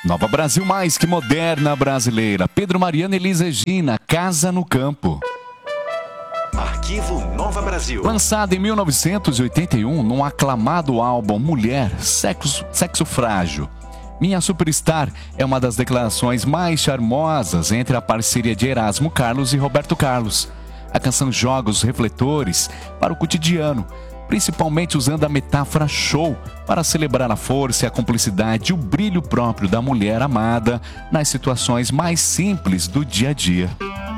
Nova Brasil mais que moderna brasileira. Pedro Mariana, Elisa Regina, Casa no Campo. Arquivo Nova Brasil. Lançado em 1981 num aclamado álbum Mulher, Sexo Frágil. Minha Superstar é uma das declarações mais charmosas entre a parceria de Erasmo Carlos e Roberto Carlos. A canção joga os refletores para o cotidiano, principalmente usando a metáfora show para celebrar a força, a cumplicidade e o brilho próprio da mulher amada nas situações mais simples do dia a dia.